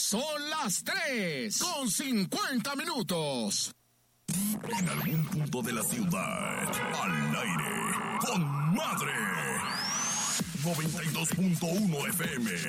Son las 3:50. En algún punto de la ciudad, al aire, con Madre. 92.1 FM.